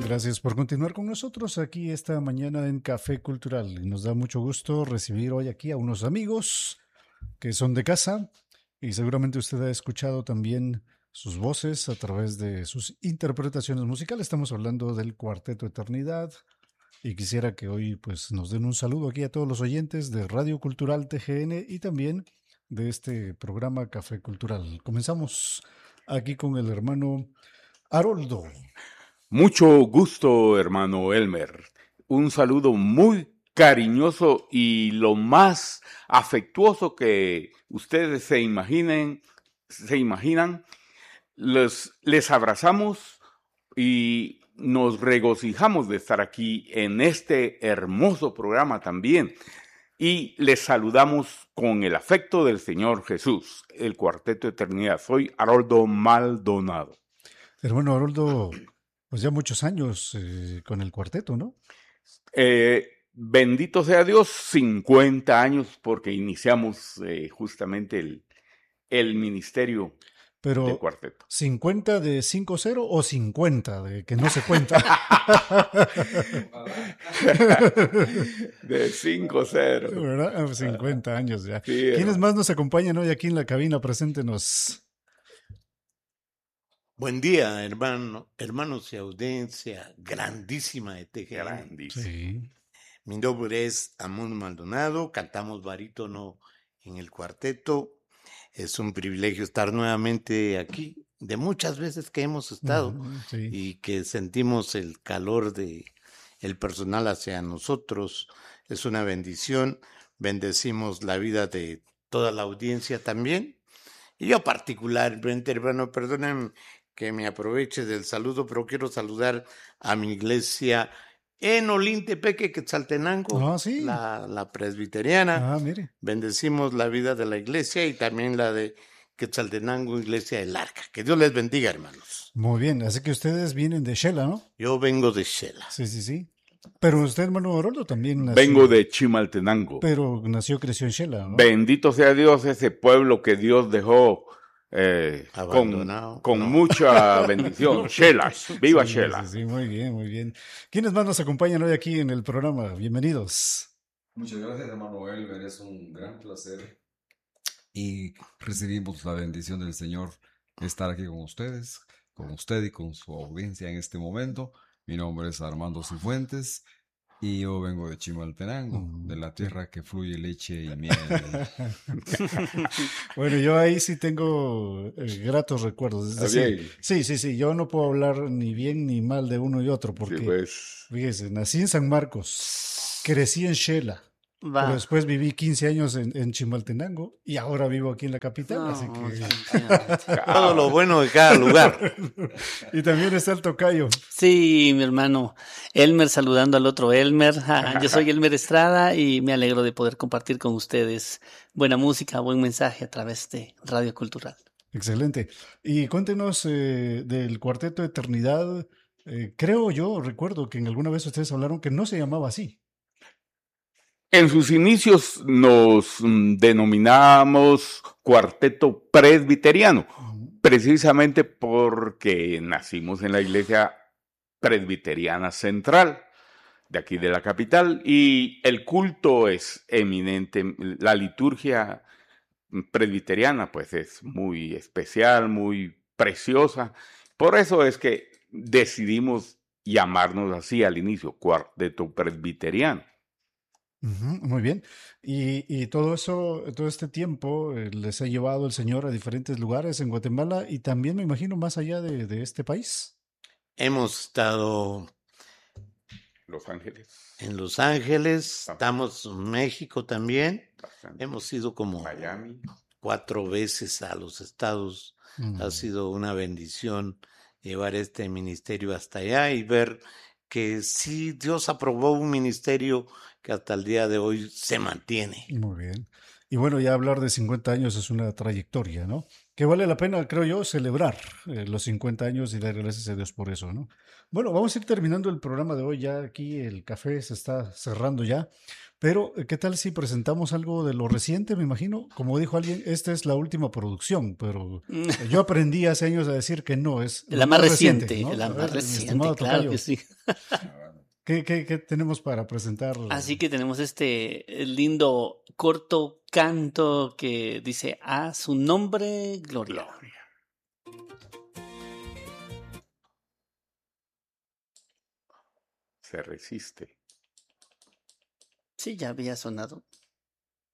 Gracias por continuar con nosotros aquí esta mañana en Café Cultural. Y nos da mucho gusto recibir hoy aquí a unos amigos que son de casa y seguramente usted ha escuchado también sus voces a través de sus interpretaciones musicales. Estamos hablando del Cuarteto Eternidad y quisiera que hoy pues nos den un saludo aquí a todos los oyentes de Radio Cultural TGN y también de este programa Café Cultural. Comenzamos aquí con el hermano Haroldo. Mucho gusto, hermano Elmer. Un saludo muy cariñoso y lo más afectuoso que ustedes se imaginan. Les abrazamos y nos regocijamos de estar aquí en este hermoso programa también. Y les saludamos con el afecto del Señor Jesús, el Cuarteto Eternidad. Soy Haroldo Maldonado. Hermano Haroldo, pues ya muchos años con el cuarteto, ¿no? Bendito sea Dios, 50 años porque iniciamos justamente el ministerio de cuarteto. ¿50 de 5-0 o 50 de que no se cuenta? De 5-0. ¿Verdad? 50 años ya. Sí, ¿Quiénes más nos acompañan hoy aquí en la cabina? Preséntenos. Buen día, hermanos y audiencia grandísima de TGN. Grandísimo. Sí. Mi nombre es Amón Maldonado, cantamos barítono en el cuarteto. Es un privilegio estar nuevamente aquí, de muchas veces que hemos estado Sí. y que sentimos el calor de el personal hacia nosotros. Es una bendición, bendecimos la vida de toda la audiencia también. Y yo particularmente, hermano, perdonen que me aproveche del saludo, pero quiero saludar a mi iglesia en Olintepeque, Quetzaltenango, Sí. la presbiteriana. Mire. Bendecimos la vida de la iglesia y también la de Quetzaltenango, Iglesia del Arca. Que Dios les bendiga, hermanos. Muy bien, así que ustedes vienen de Shela, ¿no? Yo vengo de Shela. Sí. Pero usted, hermano Haroldo, también nació. Vengo de Chimaltenango. Pero creció en Shela, ¿no? Bendito sea Dios, ese pueblo que Dios dejó abandonado. Con mucha bendición. Shela, viva Shela. Sí, muy bien. ¿Quiénes más nos acompañan hoy aquí en el programa? Bienvenidos. Muchas gracias, hermano Elmer, es un gran placer y recibimos la bendición del Señor estar aquí con ustedes, con usted y con su audiencia en este momento. Mi nombre es Armando Cifuentes y yo vengo de Chimaltenango, de la tierra que fluye leche y miel. Bueno, yo ahí sí tengo gratos recuerdos. Es decir, sí, yo no puedo hablar ni bien ni mal de uno y otro porque, sí, pues. Fíjese, nací en San Marcos, crecí en Shela. Pero después viví 15 años en Chimaltenango y ahora vivo aquí en la capital, así que... Todo lo bueno de cada lugar. Y también está el tocayo. Sí, mi hermano Elmer saludando al otro Elmer. Yo soy Elmer Estrada y me alegro de poder compartir con ustedes buena música, buen mensaje a través de Radio Cultural. Excelente. Y cuéntenos del Cuarteto Eternidad. Recuerdo que en alguna vez ustedes hablaron que no se llamaba así. En sus inicios nos denominábamos Cuarteto Presbiteriano, precisamente porque nacimos en la iglesia presbiteriana central de aquí de la capital y el culto es eminente, la liturgia presbiteriana pues es muy especial, muy preciosa, por eso es que decidimos llamarnos así al inicio, Cuarteto Presbiteriano. Muy bien. Y todo este tiempo les ha llevado el Señor a diferentes lugares en Guatemala y también me imagino más allá de este país. Hemos estado en Los Ángeles, estamos en México también. Bastante. Hemos ido como Miami 4 veces a los estados. Ha sido una bendición llevar este ministerio hasta allá y ver que sí, Dios aprobó un ministerio que hasta el día de hoy se mantiene. Muy bien. Y bueno, ya hablar de 50 años es una trayectoria, ¿no? que vale la pena, creo yo, celebrar los 50 años y dar gracias a Dios por eso, ¿no? Bueno, vamos a ir terminando el programa de hoy. Ya aquí el café se está cerrando ya. Pero, ¿qué tal si presentamos algo de lo reciente? Me imagino, como dijo alguien, esta es la última producción, pero yo aprendí hace años a decir que no, es La lo más más reciente, ¿no? la A más ver, mi reciente, estimado claro tocayo, que sí. ¿qué tenemos para presentar? Así que tenemos este lindo corto canto que dice a su nombre, gloria. Gloria. Se resiste. Sí, ya había sonado.